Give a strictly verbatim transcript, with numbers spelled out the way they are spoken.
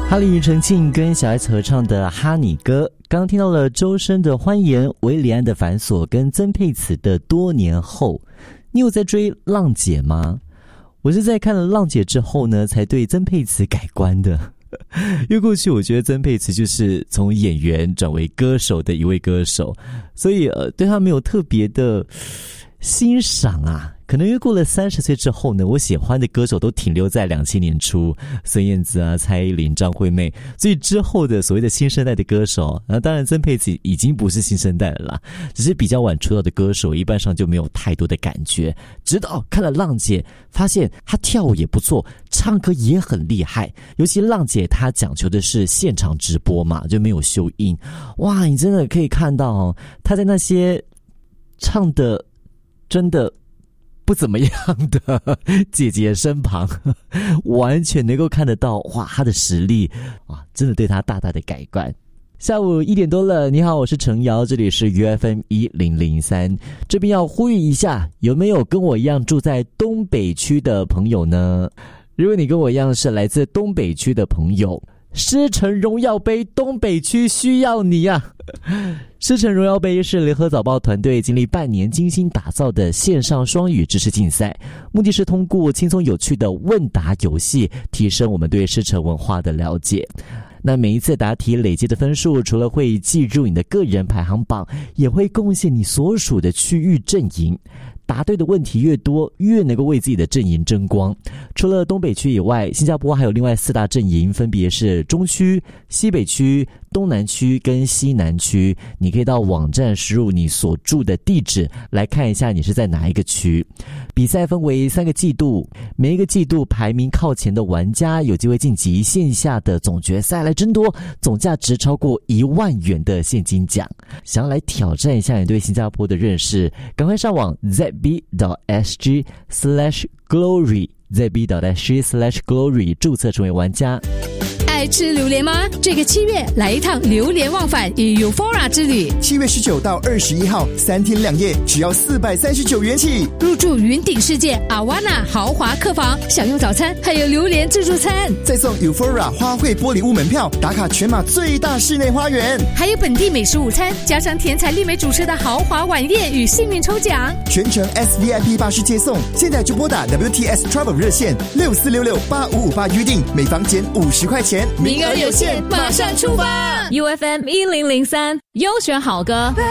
哈林庾澄庆跟小 S 合唱的《哈你歌》，刚刚听到了周深的《欢颜》，韦礼安的《繁琐》跟曾沛慈的《多年后》。你有在追浪姐吗？我是在看了浪姐之后呢，才对曾沛慈改观的。因为过去我觉得曾沛慈就是从演员转为歌手的一位歌手，所以呃对她没有特别的欣赏啊。可能因为过了三十岁之后呢，我喜欢的歌手都停留在两千年初，孙燕姿啊、蔡依林、张惠妹，所以之后的所谓的新生代的歌手，那当然曾沛慈已经不是新生代了啦，只是比较晚出道的歌手，一般上就没有太多的感觉。直到看了浪姐，发现她跳舞也不错，唱歌也很厉害，尤其浪姐她讲求的是现场直播嘛，就没有修音。哇，你真的可以看到哦，她在那些唱的真的不怎么样的姐姐身旁，完全能够看得到，哇，她的实力啊，真的对她大大的改观。下午一点多了，你好，我是程瑶，这里是 U F M 一零零三。这边要呼吁一下，有没有跟我一样住在东北区的朋友呢？如果你跟我一样是来自东北区的朋友，狮城荣耀杯东北区需要你啊！狮城荣耀杯是联合早报团队经历半年精心打造的线上双语知识竞赛，目的是通过轻松有趣的问答游戏，提升我们对狮城文化的了解。那每一次答题累积的分数，除了会记入你的个人排行榜，也会贡献你所属的区域阵营。答对的问题越多，越能够为自己的阵营争光。除了东北区以外，新加坡还有另外四大阵营，分别是中区、西北区、东南区跟西南区。你可以到网站输入你所住的地址，来看一下你是在哪一个区。比赛分为三个季度，每一个季度排名靠前的玩家有机会晋级线下的总决赛，来争夺总价值超过一万元的现金奖。想要来挑战一下你对新加坡的认识，赶快上网 z b dot s g slash glory z b dot s g slash glory 注册成为玩家。 爱吃榴莲吗？这个七月来一趟榴莲忘返与 Euphoria 之旅。 七月十九到二十一号，三天两夜，只要四百三十九元起。 入住云顶世界阿瓦纳豪华客房，享用早餐，还有榴莲自助餐， 再送 Euphoria 花卉玻璃屋门票，打卡全马最大室内花园， 还有本地美食午餐，加上甜彩丽美主持的豪华晚宴与幸运抽奖， 全程 S V I P 巴士接送。现在就拨打 W T S Travel 热线六四六六八五五八预定，每房减五十块钱。 名额有限，马上出发 ！U F M 一零零三优选好歌。